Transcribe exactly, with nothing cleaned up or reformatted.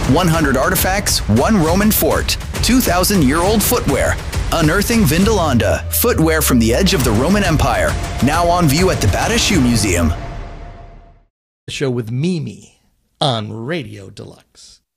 one hundred artifacts, one Roman fort, two thousand year old footwear. Unearthing Vindolanda, footwear from the edge of the Roman Empire. Now on view at the Bata Shoe Museum. Show with Mimi on Radio Deluxe.